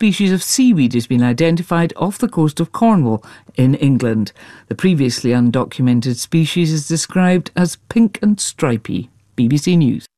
species of seaweed has been identified off the coast of Cornwall in England. The previously undocumented species is described as pink and stripy. BBC News.